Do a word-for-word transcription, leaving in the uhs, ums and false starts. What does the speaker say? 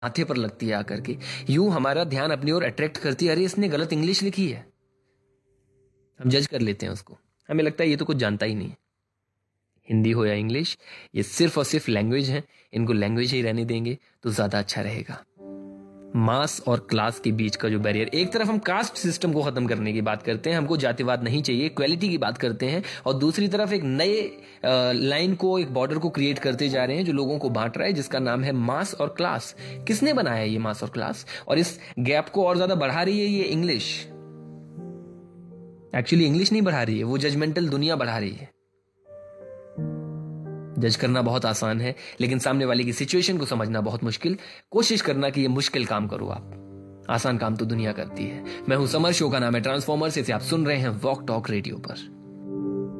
माथे पर लगती है आकर के, यूं हमारा ध्यान अपनी ओर अट्रैक्ट करती है, अरे इसने गलत इंग्लिश लिखी है, हम जज कर लेते हैं उसको, हमें लगता है ये तो कुछ जानता ही नहीं है। हिंदी हो या इंग्लिश, ये सिर्फ और सिर्फ लैंग्वेज है, इनको लैंग्वेज ही रहने देंगे तो ज्यादा अच्छा रहेगा। मास और क्लास के बीच का जो बैरियर, एक तरफ हम कास्ट सिस्टम को खत्म करने की बात करते हैं, हमको जातिवाद नहीं चाहिए, इक्वालिटी की बात करते हैं, और दूसरी तरफ एक नए लाइन को, एक बॉर्डर को क्रिएट करते जा रहे हैं जो लोगों को बांट रहा है, जिसका नाम है मास और क्लास। किसने बनाया ये मास और क्लास? और इस गैप को और ज्यादा बढ़ा रही है ये इंग्लिश। एक्चुअली इंग्लिश नहीं बढ़ा रही है, वो जजमेंटल दुनिया बढ़ा रही है। जज करना बहुत आसान है, लेकिन सामने वाले की सिचुएशन को समझना बहुत मुश्किल। कोशिश करना कि ये मुश्किल काम करो आप, आसान काम तो दुनिया करती है। मैं हूं समर, शो का नाम है ट्रांसफॉर्मर्स, इसे आप सुन रहे हैं वॉक टॉक रेडियो पर।